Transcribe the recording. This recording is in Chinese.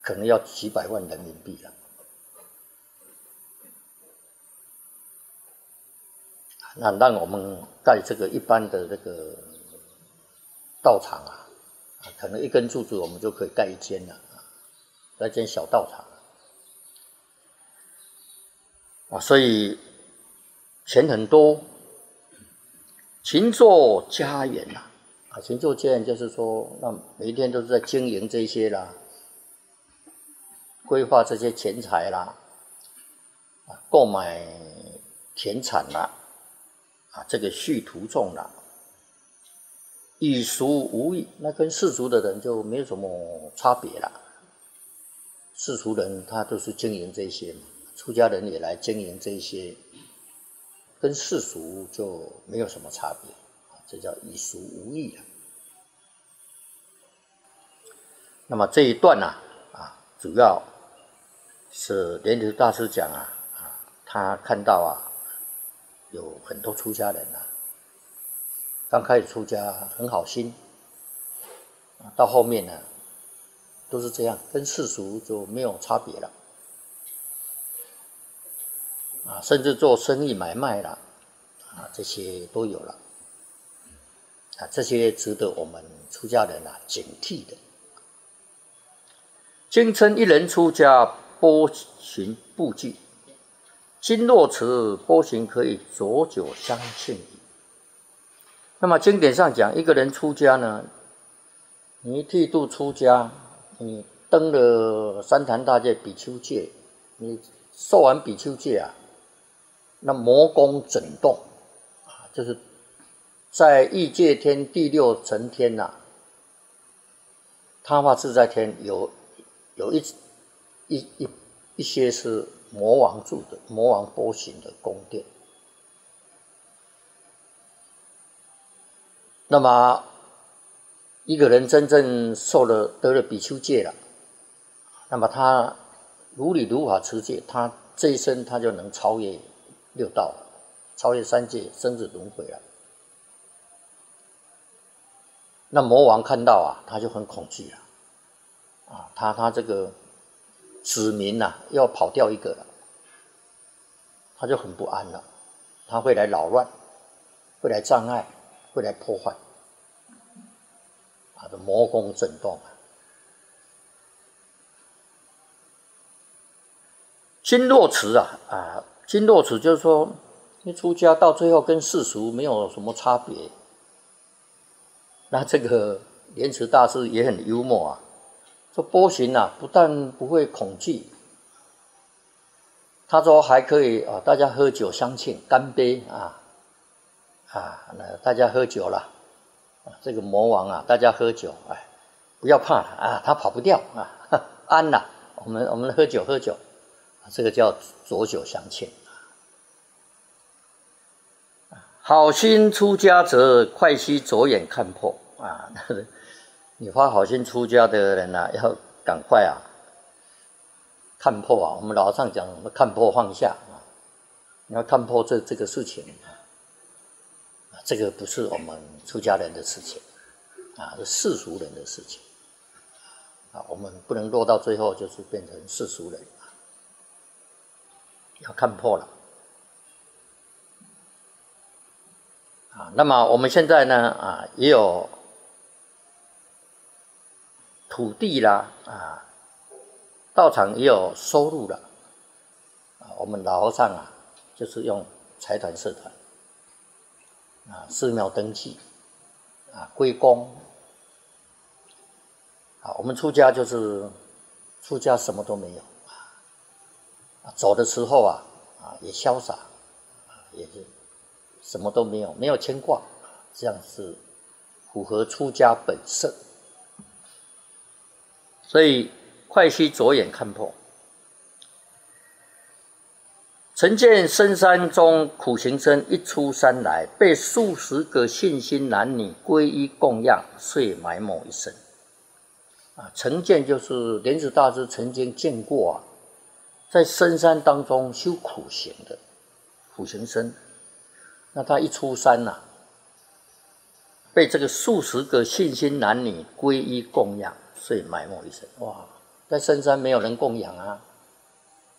可能要几百万人民币了。那让我们盖这个一般的那个道场啊，可能一根柱子我们就可以盖一间了，盖一间小道场啊，所以钱很多，勤做家园呐，勤做家园就是说，那每一天都是在经营这些啦，规划这些钱财啦，购买田产啦，这个畜途众啦，与俗无异，那跟世俗的人就没有什么差别啦。世俗人他都是经营这些嘛，出家人也来经营这些，跟世俗就没有什么差别，这叫与俗无异啊。那么这一段呢，主要是莲池大师讲他看到有很多出家人刚开始出家很好心，到后面呢都是这样，跟世俗就没有差别了，甚至做生意买卖了，这些都有了，这些值得我们出家人警惕的。经称一人出家，波行不惧。经若此，波行可以佐久相庆矣。那么经典上讲，一个人出家呢，你剃度出家，你登了三坛大戒、比丘戒，你受完比丘戒那魔宫整动就是在欲界天第六层天他化自在天有一些是魔王住的，魔王波行的宫殿。那么一个人真正得了比丘戒了，那么他如理如法持戒，他这一生他就能超越六道了，超越三界生死轮回了。那魔王看到他就很恐惧了，他这个子民要跑掉一个了，他就很不安了，他会来扰乱，会来障碍，会来破坏，的魔宫震动经络持经络持就是说，你出家到最后跟世俗没有什么差别。那这个莲池大师也很幽默说波行不但不会恐惧，他说还可以大家喝酒相庆，干杯那大家喝酒了这个魔王大家喝酒不要怕了他跑不掉安了，我们喝酒，这个叫佐酒相庆。好心出家者，快须着眼看破你发好心出家的人要赶快看破我们老上讲看破放下你要看破这个事情这个不是我们出家人的事情是世俗人的事情我们不能落到最后就是变成世俗人要看破了那么我们现在呢也有土地啦道场也有收入了我们老和尚就是用财团社团寺庙登记归公我们出家就是出家什么都没有走的时候也潇洒也是什么都没有，没有牵挂，这样是符合出家本色。所以快须着眼看破。曾见深山中苦行僧一出山来，被数十个信心男女皈依供养，遂埋没一生。曾见就是莲池大师曾经见过在深山当中修苦行的苦行僧，那他一出山被这个数十个信心男女皈依供养，遂埋没一生。哇， 在深山没有人供养啊，